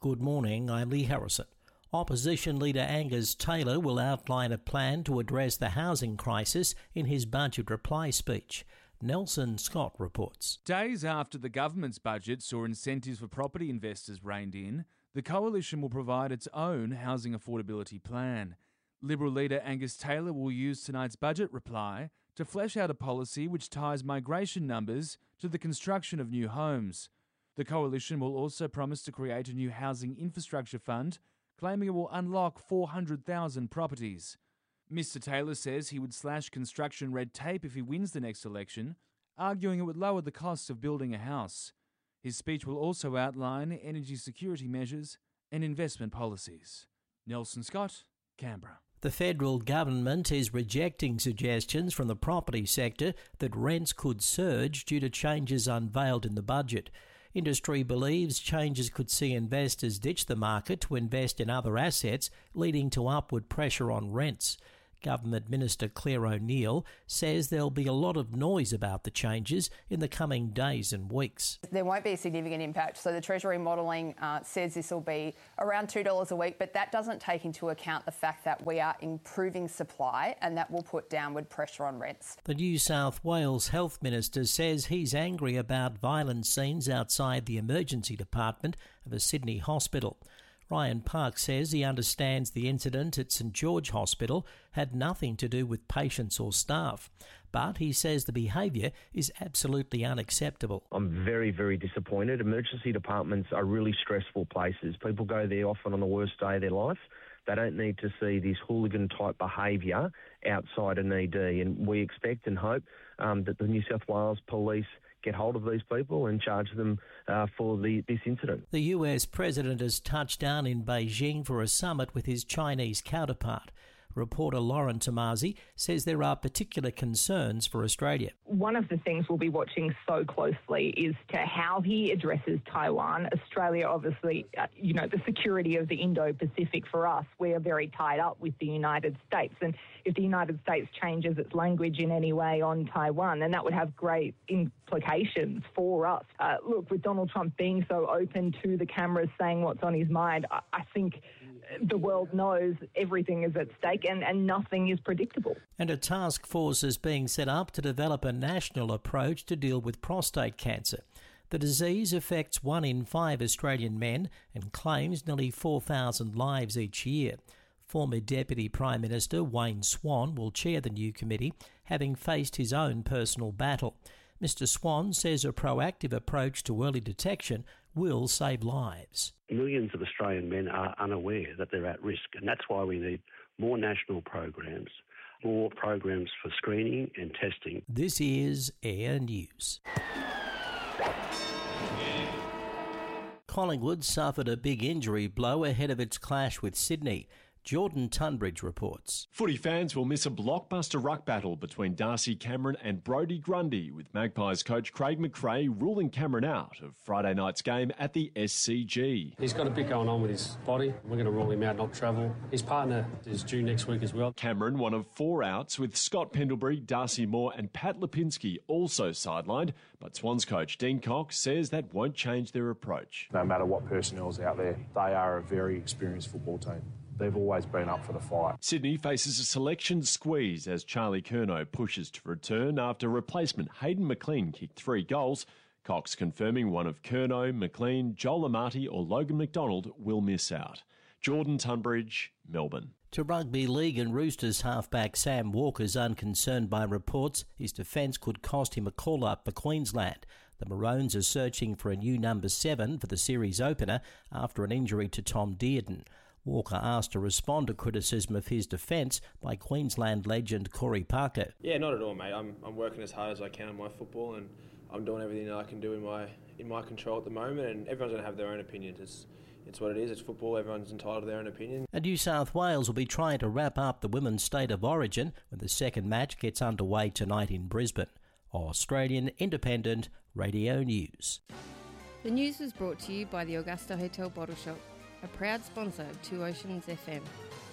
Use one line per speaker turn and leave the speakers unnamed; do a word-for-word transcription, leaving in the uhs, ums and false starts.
Good morning, I'm Lee Harrison. Opposition leader Angus Taylor will outline a plan to address the housing crisis in his budget reply speech. Nelson Scott reports.
Days after the government's budget saw incentives for property investors reined in, the Coalition will provide its own housing affordability plan. Liberal leader Angus Taylor will use tonight's budget reply to flesh out a policy which ties migration numbers to the construction of new homes. The Coalition will also promise to create a new housing infrastructure fund, claiming it will unlock four hundred thousand properties. Mister Taylor says he would slash construction red tape if he wins the next election, arguing it would lower the costs of building a house. His speech will also outline energy security measures and investment policies. Nelson Scott, Canberra.
The federal government is rejecting suggestions from the property sector that rents could surge due to changes unveiled in the budget. Industry believes changes could see investors ditch the market to invest in other assets, leading to upward pressure on rents. Government Minister Claire O'Neill says there'll be a lot of noise about the changes in the coming days and weeks.
There won't be a significant impact. So the Treasury modelling uh, says this will be around two dollars a week, but that doesn't take into account the fact that we are improving supply and that will put downward pressure on rents.
The New South Wales Health Minister says he's angry about violent scenes outside the emergency department of a Sydney hospital. Ryan Park says he understands the incident at St George Hospital had nothing to do with patients or staff, but he says the behaviour is absolutely unacceptable.
I'm very, very disappointed. Emergency departments are really stressful places. People go there often on the worst day of their life. They don't need to see this hooligan-type behaviour outside an E D, and we expect and hope um, that the New South Wales Police get hold of these people and charge them uh, for the, this incident.
The U S President has touched down in Beijing for a summit with his Chinese counterpart. Reporter Lauren Tomasi says there are particular concerns for Australia.
One of the things we'll be watching so closely is to how he addresses Taiwan. Australia, obviously, uh, you know, the security of the Indo-Pacific for us, we are very tied up with the United States. And if the United States changes its language in any way on Taiwan, then that would have great implications for us. Uh, look, with Donald Trump being so open to the cameras saying what's on his mind, I, I think the world knows everything is at stake and, and nothing is predictable.
And a task force is being set up to develop a national approach to deal with prostate cancer. The disease affects one in five Australian men and claims nearly four thousand lives each year. Former Deputy Prime Minister Wayne Swan will chair the new committee, having faced his own personal battle. Mister Swan says a proactive approach to early detection will save lives.
Millions of Australian men are unaware that they're at risk, and that's why we need more national programs, more programs for screening and testing.
This is Air News. Collingwood suffered a big injury blow ahead of its clash with Sydney. Jordan Tunbridge reports.
Footy fans will miss a blockbuster ruck battle between Darcy Cameron and Brodie Grundy, with Magpies coach Craig McRae ruling Cameron out of Friday night's game at the S C G.
He's got a bit going on with his body. We're going to rule him out, not travel. His partner is due next week as well.
Cameron, one of four outs, with Scott Pendlebury, Darcy Moore and Pat Lipinski also sidelined, but Swans coach Dean Cox says that won't change their approach.
No matter what personnel's out there, they are a very experienced football team. They've always been up for the fight.
Sydney faces a selection squeeze as Charlie Curnow pushes to return after replacement Hayden McLean kicked three goals. Cox confirming one of Curnow, McLean, Joel Amati or Logan McDonald will miss out. Jordan Tunbridge, Melbourne.
To rugby league, and Roosters halfback Sam Walker's unconcerned by reports his defence could cost him a call-up for Queensland. The Maroons are searching for a new number seven for the series opener after an injury to Tom Dearden. Walker asked to respond to criticism of his defence by Queensland legend Corey Parker.
Yeah, not at all, mate. I'm I'm working as hard as I can on my football, and I'm doing everything that I can do in my in my control at the moment. And everyone's going to have their own opinions. It's it's what it is. It's football. Everyone's entitled to their own opinion.
And New South Wales will be trying to wrap up the women's state of origin when the second match gets underway tonight in Brisbane. Australian Independent Radio News.
The news was brought to you by the Augusta Hotel Bottle Shop, a proud sponsor of Two Oceans F M.